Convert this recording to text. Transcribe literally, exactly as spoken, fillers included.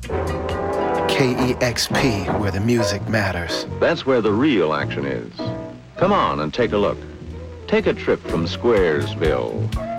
K E X P, where the music matters. That's where the real action is. Come on and take a look. Take a trip from Squaresville.